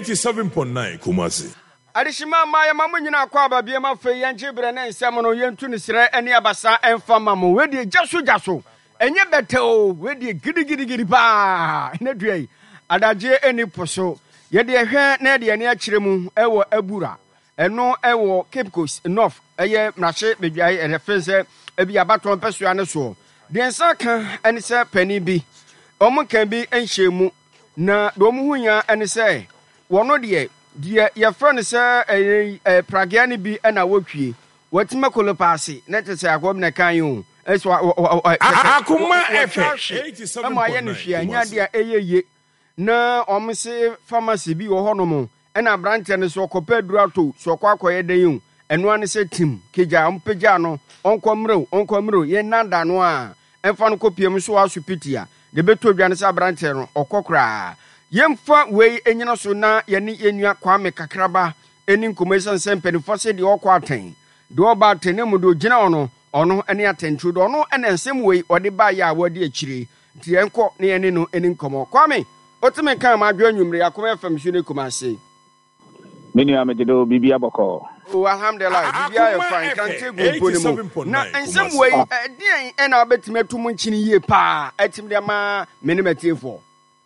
87.9 Kumasi. Adishima Maya Mamunyina Kwaba Biama Fe Yanjibre and Samono Yentuni Sire and Yabasa and Famamu, where the Jasu, and yet better, where the giddy ba in a day. Adaje any poso, yet the hair Nedi and Yachiremu, Ewo Ebura, and no Ewo Cape Coast, North, a year Nashe, Bejai, and a fence, a Biabaton Pesuana so. The Ansaka and it's a penny be. Omo can be and shemu, na Domuya and say, one of the your friend is a Pragiani be and a worky. What's Macolo Passy? Let us say a woman can you. That's what Akuma F. Am I any fear? Yadia a no, almost say pharmacy be or honomo, and a branch and so compared drato, so quite de you, and one is a Tim, Kija, Pejano, Uncle Mro, yen nanda noir, and found copium so as supitia, the better Janessa Brancher or Cockra. Yemfa way enyina so na yeni enua Kwame Kakraba eni commission sempeni fose de okwaten do oba tenemu do gina ono ene atentu do ono ene nsem way ode ba ya wode akire nti enko ne yeni no eni nkomo Kwame otime kan ma dwa nwumre akoma fam hune Kumasi menu amedo bibia boko oh alhamdulillah bibia ya fine kan tego bonimu na nsem way den ena obetime tumu nchini ye pa atim de ma menimetiefo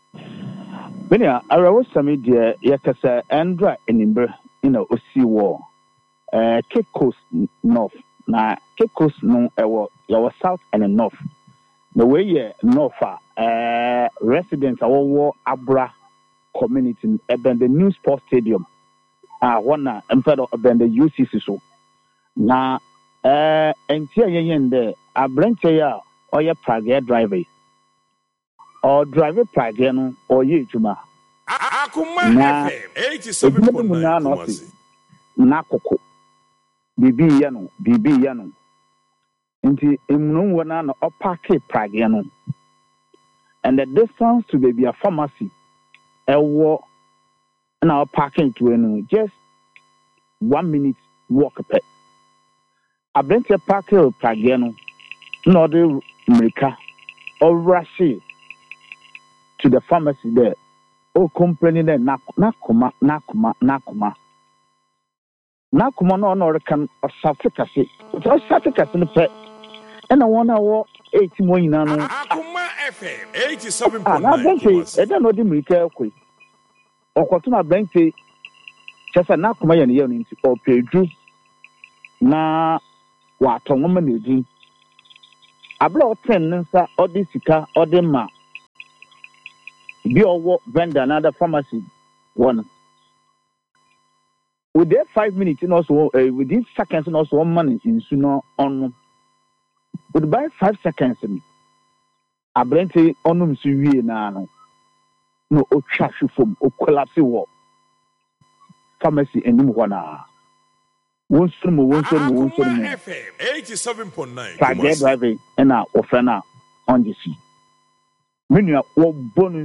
Benia, I was some idea, Yakasa, Andra, and Imber, Osi War. Cape Coast North. Now, Cape Coast no, your south and the north. The way north, residents our war Abra community, about the new sports stadium. One instead of the UCC so. Now, and here, there, a branch here, or your Prague driver. Or driver Pragiano or Yijuma. Akuma FM 87.9 Nakoko. Bibi Yano. Inti imnu wana no opake Pragiano. And the distance to be a pharmacy, ewo na parking to enu just 1 minute walk pe. Abrente parking Pragiano. No de America or Russia. To the pharmacy there. Oh, company there, Nakuma. Nakuma no can of South Africa. But South Africa in the pet. And I want to walk 80 more in Akuma FM 87.9. I don't know the Mika. Or Kotuna Bente. Just a Nakuma and Yonin or Pedro. Na what a woman is doing. I brought 10 or this or the ma. Be all vendor another pharmacy one. Within 5 minutes, and also within seconds, and also 1 minute in sooner on. Would buy 5 seconds. I blend on Sui Nano. No, o trash from o collapse war. Pharmacy and Nimwana. One swim. FM 87.9. Target driving and now offender on the sea. Many are bonus,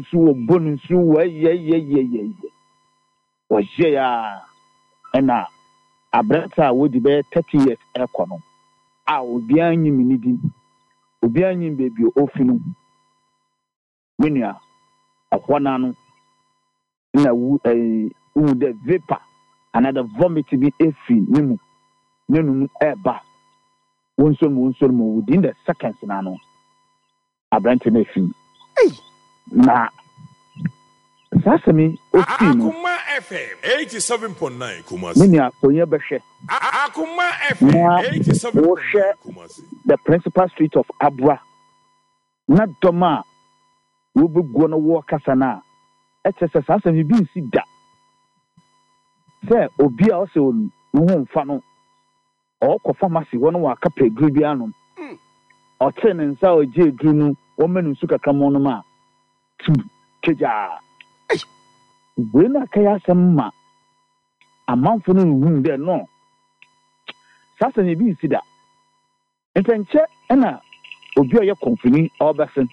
was yeah, and now a brother would be 30 years econo. I will be an minute, will be an baby often. Many are a one in a wood vapor, another vomit to be a free, no air one son within the seconds. Nano, a brand to fee. Na Sasami Akuma FM 87.9 Kumasi. Minya Konya Beshe. Akuma FM 87.9 Kumasi. The principal street of Abra. Not Doma. We be gonna walk asana. HSS Sasami bin si da. Say obi also no fano. Or pharmacy one wa ka pegribiano. Or ten and sao je dunu. Woman suka kamonoma to Keja. When I kaya sama a month for no there no. Sasa be see that. And then check and Obia your company or person.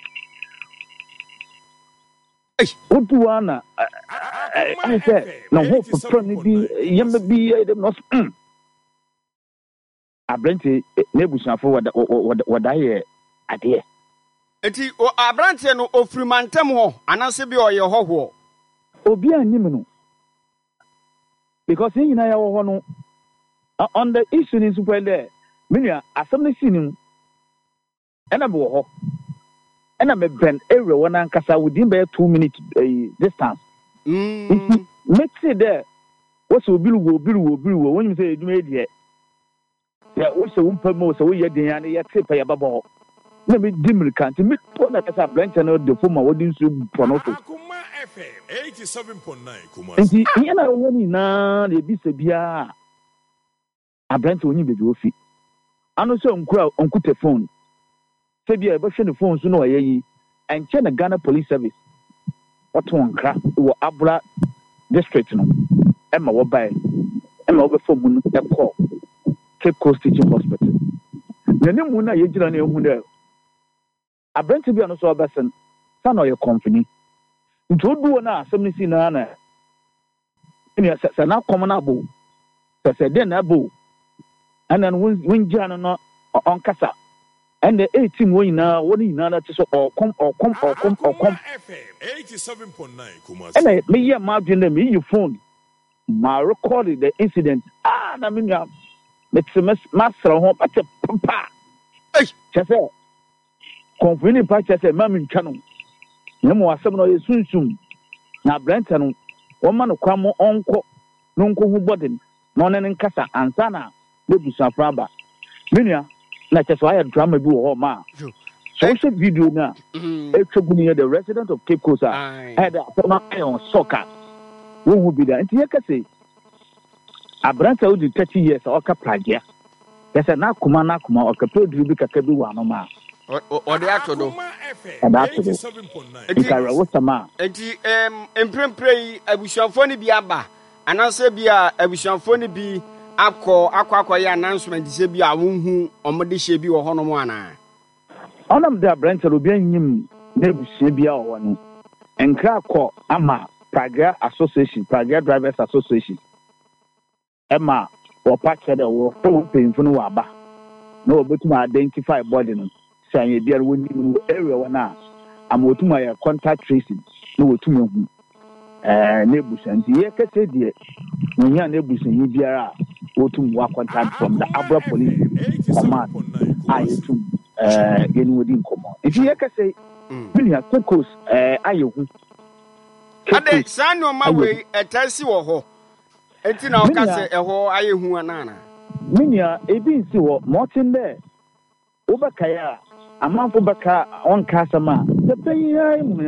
What do I said no hope for be yamma them not I blend Nebusha for what I hear idea. Eti o abrante no ofrimantem ho anase bi oye hoho obi anyim no because you know on the issue in super there minya asem si nim ena bo ho ena me ben area wona ankasa within by 2 minutes distance make say there what's obiru when you say eduma edie ya wo se wumpa mo so wo ye den ya ne ya tepa ya babo na me dimrikant me to na kasa branch na de fo ma wodi nsu pronoto Akuma FM 87.9 Kumasi. nti yana wo ni na de bi se bia abrante onyi bebi ofi ano so onkuta phone se bia e ba hwe ne phone so no oyeyi enche na Ghana Police Service oto nkra wo Abra district no ema wo bai ema wo be phone mu no e call Cape Coast Teaching Hospital nene mu na ye gira na ehu de abrante bia no so obasen sa no ye company nti oduo na asem ni si na na ni sa na common abo sa den na abo and then when Jana no on Kasa and the 18 when na so or come FM 87.9 Kumasi. and me ya margin them your phone my recorded the incident na me ya master ho pata papa chese konfini pa chese mami ntwa no nyemo asem no yesunsum na brenta no woma no kwamo onko no nko hu bodin no ne nkasa ansana le busafraba minia na cheso aya drama bi wo ma social video na etwebuni the resident of Cape Coast had a former on soccer wo bi da nti yakase abranta odi 30 years oka plagia yesa na kuma oka pedru bi kaka bi wa no ma o de atodo FM 87.9 ikara wosama enti emprempre abusuafo ni bi aba ananse bi a abusuafo ni bi akọ ya announcement se bi a wonhu omode hye bi wo hono mo ana onam da branch obi anyim na busie bi a wo no enkra akọ ama Praga Association Praga Drivers Association ema wo pache de wo pemfu no aba na obetuma identify body no sanye bia woni no area wana ama otuma ya contact tracing na wotuma hu na ebusanti ye kese die nya na ebusanyi biara wotum wa contact from the Abra Police Command ayetum genwodi nkomo if ye kese minia Tekos ayehu ade sanu ma we etasi wo ho enti na oka se eho ayehu anana minia ebi nsi wo motin there obakaya amanfo baka on kasama the pay